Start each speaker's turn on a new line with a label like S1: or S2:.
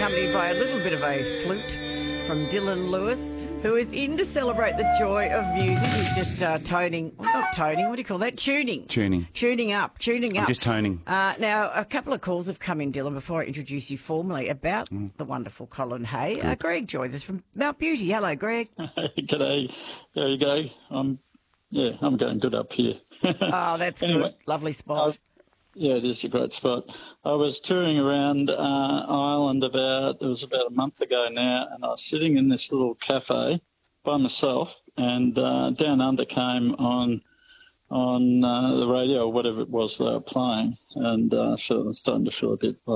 S1: accompanied by a little bit of a flute from Dylan Lewis, who is in to celebrate the joy of music. He's just toning, well, not toning, what do you call that? Tuning. Tuning up.
S2: I'm just toning.
S1: Now, a couple of calls have come in, Dylan, before I introduce you formally about the wonderful Colin Hay. Greg joins us from Mount Beauty. Hello, Greg.
S3: G'day. There you go. I'm going good up here.
S1: Oh, that's
S3: anyway,
S1: good. Lovely spot.
S3: Yeah, it is a great spot. I was touring around Ireland it was about a month ago now, and I was sitting in this little cafe by myself, and Down Under came on the radio or whatever it was they were playing, and so I was starting to feel a bit